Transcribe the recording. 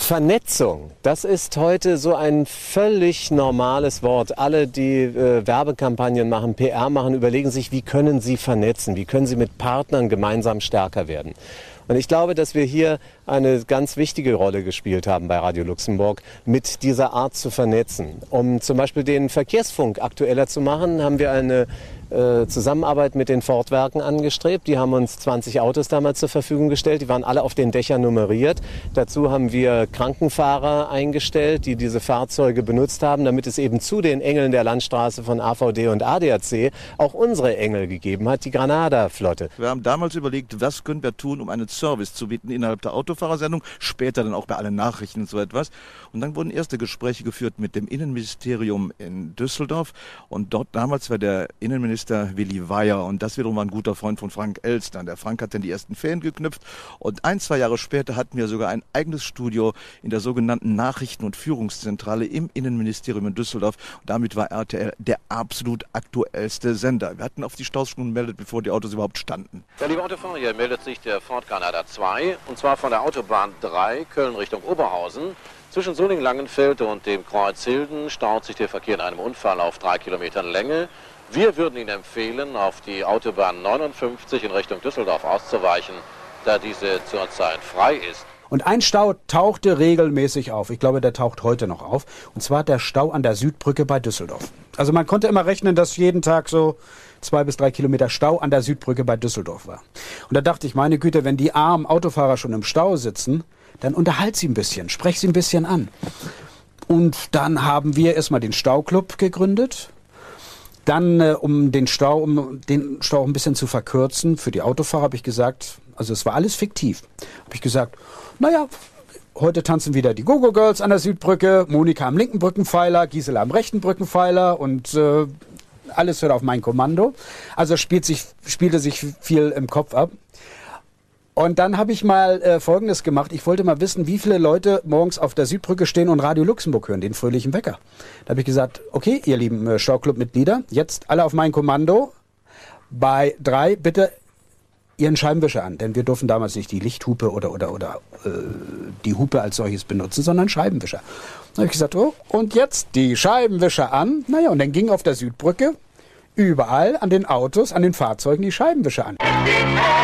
Vernetzung, das ist heute so ein völlig normales Wort. Alle, die Werbekampagnen machen, PR machen, überlegen sich, wie können sie vernetzen, wie können sie mit Partnern gemeinsam stärker werden. Und ich glaube, dass wir hier eine ganz wichtige Rolle gespielt haben bei Radio Luxemburg, mit dieser Art zu vernetzen. Um zum Beispiel den Verkehrsfunk aktueller zu machen, haben wir eine Zusammenarbeit mit den Ford-Werken angestrebt. Die haben uns 20 Autos damals zur Verfügung gestellt. Die waren alle auf den Dächern nummeriert. Dazu haben wir Krankenfahrer eingestellt, die diese Fahrzeuge benutzt haben, damit es eben zu den Engeln der Landstraße von AVD und ADAC auch unsere Engel gegeben hat, die Granada-Flotte. Wir haben damals überlegt, was können wir tun, um einen Service zu bieten innerhalb der Autofahrersendung, später dann auch bei allen Nachrichten und so etwas. Und dann wurden erste Gespräche geführt mit dem Innenministerium in Düsseldorf. Und dort damals war der Innenminister Willi Weyer, und das wiederum war ein guster Freund von Frank Elstner. Der Frank hat dann die ersten Fäden geknüpft, und 1-2 Jahre später hatten wir sogar ein eigenes Studio in der sogenannten Nachrichten- und Führungszentrale im Innenministerium in Düsseldorf. Und damit war RTL der absolut aktuellste Sender. Wir hatten auf die Stausstunden gemeldet, bevor die Autos überhaupt standen. Ja, liebe Autofahrer, hier meldet sich der Ford Granada 2, und zwar von der Autobahn 3, Köln Richtung Oberhausen. Zwischen Solingen-Langenfeld und dem Kreuz Hilden staut sich der Verkehr in einem Unfall auf 3 Kilometern Länge. Wir würden Ihnen empfehlen, auf die Autobahn 59 in Richtung Düsseldorf auszuweichen, da diese zurzeit frei ist. Und ein Stau tauchte regelmäßig auf. Ich glaube, der taucht heute noch auf. Und zwar der Stau an der Südbrücke bei Düsseldorf. Also man konnte immer rechnen, dass jeden Tag so 2 bis 3 Kilometer Stau an der Südbrücke bei Düsseldorf war. Und da dachte ich, meine Güte, wenn die armen Autofahrer schon im Stau sitzen, dann unterhalt sie ein bisschen, sprech sie ein bisschen an. Und dann haben wir erstmal den Stauclub gegründet. Dann, um den Stau ein bisschen zu verkürzen, für die Autofahrer habe ich gesagt, also es war alles fiktiv, habe ich gesagt, naja, heute tanzen wieder die Go-Go Girls an der Südbrücke, Monika am linken Brückenpfeiler, Gisela am rechten Brückenpfeiler, und alles hört auf mein Kommando. Also spielte sich viel im Kopf ab. Und dann habe ich mal Folgendes gemacht. Ich wollte mal wissen, wie viele Leute morgens auf der Südbrücke stehen und Radio Luxemburg hören, den fröhlichen Wecker. Da habe ich gesagt, okay, ihr lieben Stauclub-Mitglieder, jetzt alle auf mein Kommando. Bei 3 bitte Ihren Scheibenwischer an, denn wir durften damals nicht die Lichthupe oder die Hupe als solches benutzen, sondern Scheibenwischer. Da habe ich gesagt, oh, und jetzt die Scheibenwischer an. Naja, und dann ging auf der Südbrücke überall an den Autos, an den Fahrzeugen die Scheibenwischer an.